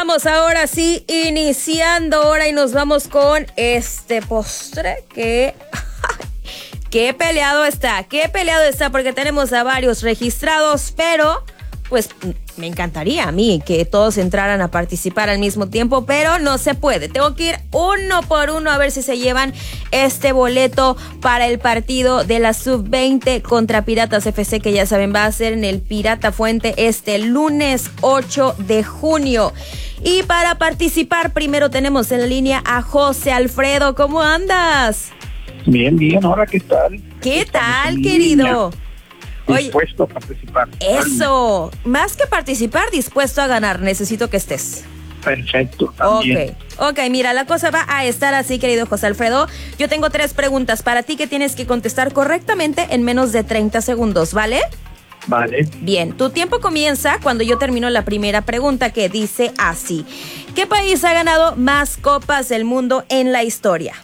Vamos ahora sí, iniciando ahora y nos vamos con este postre que... Qué peleado está porque tenemos a varios registrados, pero pues me encantaría a mí que todos entraran a participar al mismo tiempo, pero no se puede. Tengo que ir uno por uno a ver si se llevan este boleto para el partido de la Sub-20 contra Piratas FC, que ya saben va a ser en el Pirata Fuente este lunes 8 de junio. Y para participar primero tenemos en la línea a José Alfredo. ¿Cómo andas? Bien, ahora ¿qué tal? ¿Qué tal, querido? Dispuesto a participar. Eso, más que participar, dispuesto a ganar. Necesito que estés. Perfecto, también. Ok, mira, la cosa va a estar así, querido José Alfredo. Yo tengo 3 preguntas para ti que tienes que contestar correctamente en menos de 30 segundos, ¿vale? Vale. Bien, tu tiempo comienza cuando yo termino la primera pregunta, que dice así. ¿Qué país ha ganado más copas del mundo en la historia?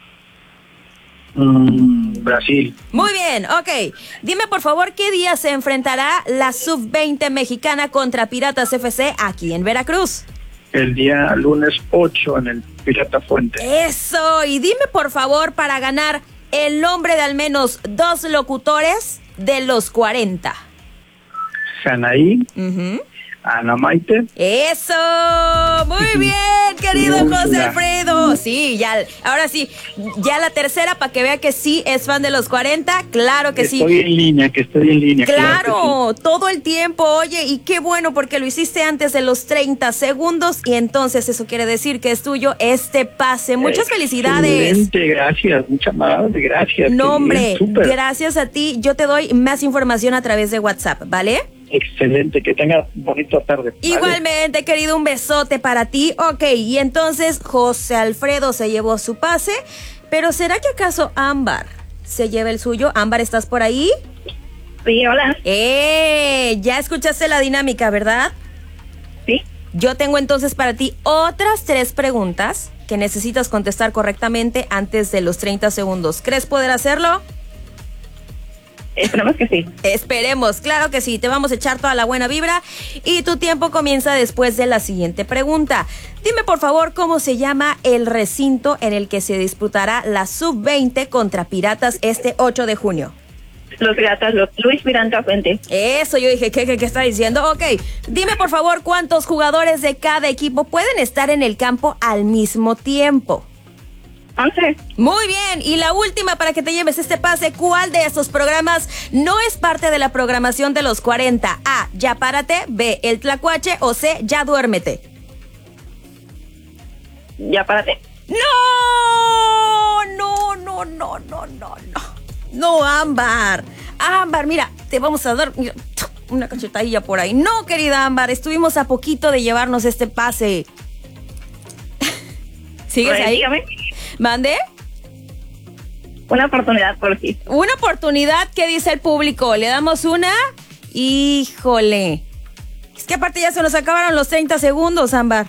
Brasil. Muy bien, ok. Dime por favor qué día se enfrentará la Sub-20 mexicana contra Piratas FC aquí en Veracruz. El día lunes 8 en el Pirata Fuente. Eso, y dime por favor para ganar el nombre de al menos 2 locutores de los 40. Sanaí, Ana Maite. Eso, muy bien, querido José Alfredo. Sí, ya, ahora sí, ya la tercera para que vea que sí es fan de los 40, claro que sí. Estoy en línea. Claro, sí. Todo el tiempo, oye, y qué bueno porque lo hiciste antes de los 30 segundos y entonces eso quiere decir que es tuyo este pase. Muchas felicidades. Gracias, muchas más, gracias. No, hombre, gracias a ti. Yo te doy más información a través de WhatsApp, ¿vale? Excelente, que tengas bonita tarde. Igualmente, ¿vale? Querido, un besote para ti. Ok, y entonces José Alfredo se llevó su pase, pero ¿será que acaso Ámbar se lleva el suyo? Ámbar, ¿estás por ahí? Sí, hola. Ya escuchaste la dinámica, ¿verdad? Sí. Yo tengo entonces para ti otras 3 preguntas que necesitas contestar correctamente antes de los 30 segundos. ¿Crees poder hacerlo? Esperemos que sí. Esperemos, claro que sí. Te vamos a echar toda la buena vibra y tu tiempo comienza después de la siguiente pregunta. Dime por favor cómo se llama el recinto en el que se disputará la Sub-20 contra Piratas este 8 de junio. Los Piratas, Luis Pirata Fuente. Eso, yo dije, ¿qué está diciendo? Ok, dime por favor cuántos jugadores de cada equipo pueden estar en el campo al mismo tiempo. 11. Muy bien, y la última para que te lleves este pase, ¿cuál de estos programas no es parte de la programación de los 40? A, Ya Párate, B, El Tlacuache o C, Ya Duérmete. Ya Párate. ¡No, Ámbar! Ámbar, mira, te vamos a dar una cachetadilla por ahí. No, querida Ámbar, estuvimos a poquito de llevarnos este pase. ¿Sigues ahí? Dígame. ¿Mande? Una oportunidad por sí. Una oportunidad, ¿qué dice el público? ¿Le damos una? Híjole. Es que aparte ya se nos acabaron los 30 segundos, Ámbar.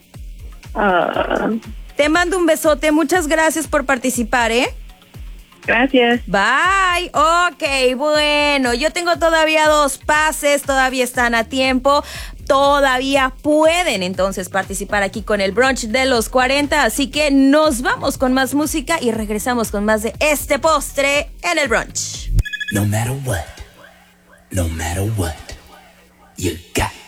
Te mando un besote. Muchas gracias por participar, ¿eh? Gracias. Bye. Ok, bueno, yo tengo todavía 2 pases, todavía están a tiempo. Todavía pueden entonces participar aquí con el brunch de los 40, así que nos vamos con más música y regresamos con más de este postre en el brunch. No matter what, you got